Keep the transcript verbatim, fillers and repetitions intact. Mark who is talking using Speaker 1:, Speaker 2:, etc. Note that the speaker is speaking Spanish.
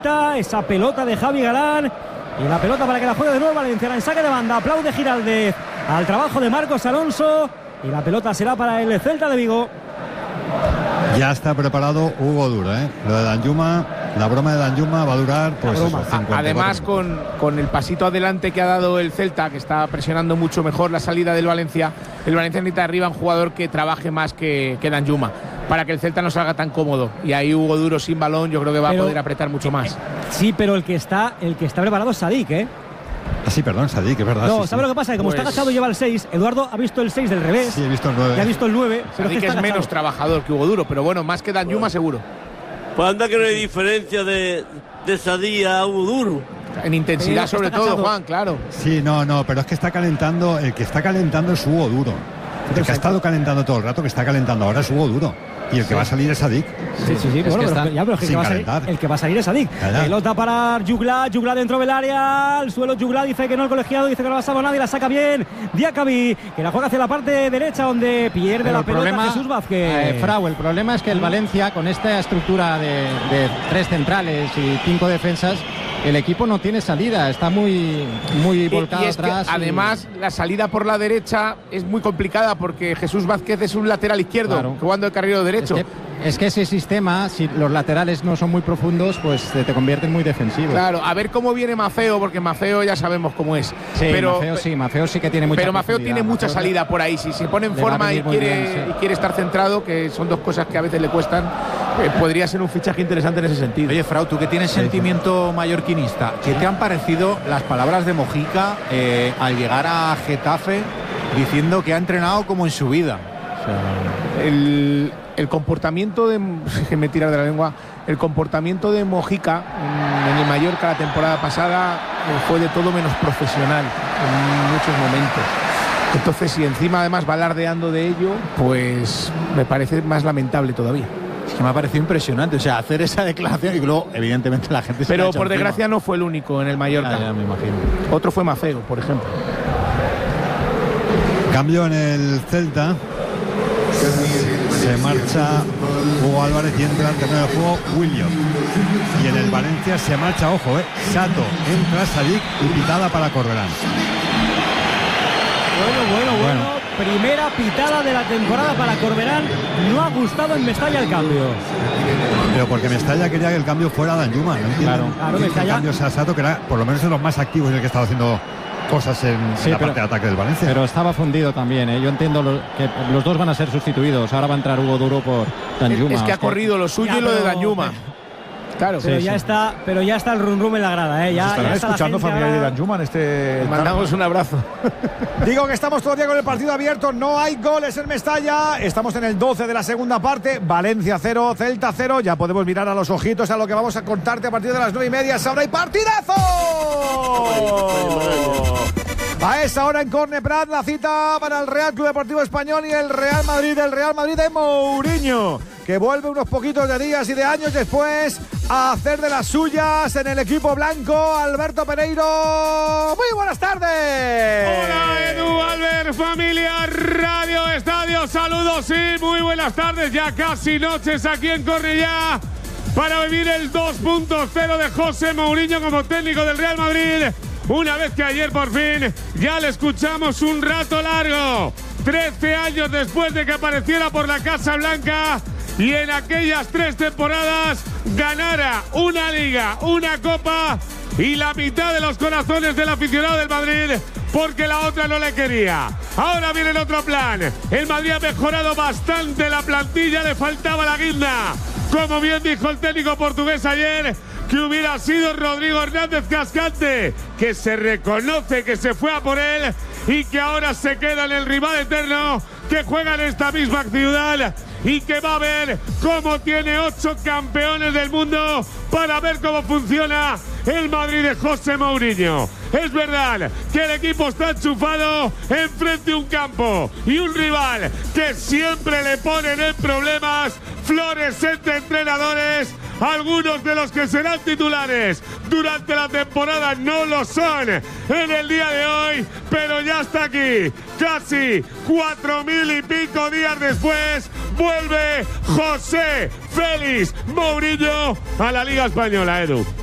Speaker 1: Esa pelota de Javi Galán y la pelota para que la juegue de nuevo Valenciana en saque de banda. Aplaude Giraldez al trabajo de Marcos Alonso y la pelota será para el Celta de Vigo.
Speaker 2: Ya está preparado Hugo Duro, ¿eh? Lo de Danjuma, la broma de Danjuma va a durar pues eso, cincuenta.
Speaker 3: Además con, con el pasito adelante que ha dado el Celta, que está presionando mucho mejor la salida del Valencia, el Valencia necesita arriba un jugador que trabaje más que, que Danjuma, para que el Celta no salga tan cómodo. Y ahí Hugo Duro sin balón yo creo que va pero, a poder apretar mucho más.
Speaker 1: Sí, pero el que está, el que está preparado es Sadik, ¿eh?
Speaker 2: Ah, sí, perdón, Sadik, es verdad.
Speaker 1: No,
Speaker 2: sí,
Speaker 1: ¿sabes
Speaker 2: sí.
Speaker 1: lo que pasa? Que como
Speaker 3: pues...
Speaker 1: está agachado lleva el seis. Eduardo ha visto el seis del revés.
Speaker 2: Sí, he visto el nueve.
Speaker 1: Ya ha visto el nueve.
Speaker 3: Pero Sadik es, es menos trabajador que Hugo Duro, pero bueno, más que Danjuma seguro.
Speaker 4: Pues anda que no hay diferencia de, de Sadik a Hugo Duro.
Speaker 3: En intensidad sí, sobre todo, Juan, claro.
Speaker 2: Sí, no, no, pero es que está calentando, el que está calentando es Hugo Duro. El que ha estado calentando todo el rato, que está calentando ahora es Hugo Duro. Y el que sí. va a salir es Sadik.
Speaker 1: Sí, sí, sí.
Speaker 2: Es
Speaker 1: bueno,
Speaker 2: que
Speaker 1: pero,
Speaker 2: está
Speaker 1: ya, pero es que el, que va a salir, el que va a salir es Sadik. Pelota para Jugla, Jugla dentro del área. Al suelo Jugla dice que no el colegiado, dice que no la sabe nadie, la saca bien. Diakabi, que la juega hacia la parte derecha donde pierde pero la pelota problema, Jesús Vázquez.
Speaker 5: Eh, Frau, el problema es que el Valencia, con esta estructura de, de tres centrales y cinco defensas, el equipo no tiene salida, está muy, muy volcado
Speaker 3: y, y es
Speaker 5: atrás.
Speaker 3: Que, y... Además, la salida por la derecha es muy complicada porque Jesús Vázquez es un lateral izquierdo, claro. jugando el carrilero derecho.
Speaker 5: Es que, es que ese sistema, si los laterales no son muy profundos, pues te, te convierten muy defensivo.
Speaker 3: Claro, a ver cómo viene Mafeo, porque Mafeo ya sabemos cómo es.
Speaker 5: Sí,
Speaker 3: pero,
Speaker 5: Mafeo sí, Mafeo sí que tiene mucha
Speaker 3: Pero Mafeo tiene mucha
Speaker 5: Mafeo
Speaker 3: salida por ahí. Si se pone en forma y quiere,
Speaker 5: bien, sí.
Speaker 3: y quiere estar centrado, que son dos cosas que a veces le cuestan, eh, podría ser un fichaje interesante en ese sentido.
Speaker 6: Oye, Frau, tú que tienes sí, sentimiento sí. mallorquinista, ¿qué te han parecido las palabras de Mojica eh, al llegar a Getafe diciendo que ha entrenado como en su vida?
Speaker 3: O sea, el, el comportamiento de que me tira de la lengua el comportamiento de Mojica en, en el Mallorca la temporada pasada eh, fue de todo menos profesional en muchos momentos. Entonces, si encima además va alardeando de ello, pues me parece más lamentable todavía.
Speaker 6: Es que me ha parecido impresionante, o sea, hacer esa declaración y luego, evidentemente, la gente se
Speaker 3: Pero por
Speaker 6: encima.
Speaker 3: desgracia no fue el único en el Mallorca.
Speaker 6: Ya, ya me imagino.
Speaker 3: Otro fue Mafeo, por ejemplo.
Speaker 2: Cambio en el Celta. Se marcha Hugo Álvarez y entra al terreno de juego William. Y en el Valencia se marcha, ojo, eh, Sato, entra Sadik y pitada para Corberán.
Speaker 1: Bueno, bueno, bueno, bueno. Primera pitada de la temporada para Corberán. No ha gustado en Mestalla el cambio.
Speaker 2: Pero porque Mestalla quería que el cambio fuera Danjuma, ¿no entiendo?
Speaker 1: Claro, claro,
Speaker 2: que
Speaker 1: Mestalla...
Speaker 2: el cambio sea Sato, que era por lo menos de los más activos y el que estaba haciendo cosas en,
Speaker 5: sí,
Speaker 2: en la
Speaker 5: pero,
Speaker 2: parte de ataque del Valencia.
Speaker 5: Pero estaba fundido también, ¿eh? Yo entiendo lo, que los dos van a ser sustituidos. Ahora va a entrar Hugo Duro por Danjuma.
Speaker 3: Es que ha corrido lo suyo ya, y lo de Danjuma. Claro,
Speaker 1: pero
Speaker 3: sí,
Speaker 1: ya
Speaker 3: sí.
Speaker 1: está, pero ya está el rum rum en la grada, ¿eh? Ya,
Speaker 7: estarán
Speaker 1: ya está
Speaker 7: escuchando familiares
Speaker 1: ahora...
Speaker 7: de Danjuma en este.
Speaker 3: Mandamos un abrazo.
Speaker 7: Digo que estamos todavía con el partido abierto, no hay goles en Mestalla. Estamos en el doce de la segunda parte. Valencia cero, Celta cero. Ya podemos mirar a los ojitos a lo que vamos a contarte a partir de las nueve y media. ¡Ahora hay partidazo! A esa hora en Corne Prat, la cita para el Real Club Deportivo Español y el Real Madrid, el Real Madrid de Mourinho, que vuelve unos poquitos de días y de años después a hacer de las suyas en el equipo blanco. Alberto Pereiro, muy buenas tardes.
Speaker 8: Hola Edu, Albert, familia, Radio Estadio, saludos y muy buenas tardes, ya casi noches aquí en Cornellá para vivir el dos punto cero de José Mourinho como técnico del Real Madrid. Una vez que ayer por fin ya le escuchamos un rato largo, trece años después de que apareciera por la Casa Blanca y en aquellas tres temporadas ganara una liga, una copa y la mitad de los corazones del aficionado del Madrid porque la otra no le quería. Ahora viene el otro plan. El Madrid ha mejorado bastante la plantilla, le faltaba la guinda. Como bien dijo el técnico portugués ayer, que hubiera sido Rodrigo Hernández Cascante, que se reconoce que se fue a por él y que ahora se queda en el rival eterno, que juega en esta misma ciudad y que va a ver cómo tiene ocho campeones del mundo para ver cómo funciona el Madrid de José Mourinho. Es verdad que el equipo está enchufado enfrente de un campo y un rival que siempre le ponen en problemas, flores entre entrenadores. Algunos de los que serán titulares durante la temporada no lo son en el día de hoy, pero ya está aquí. Casi cuatro mil y pico días después, vuelve José Félix Mourinho a la Liga Española, Edu.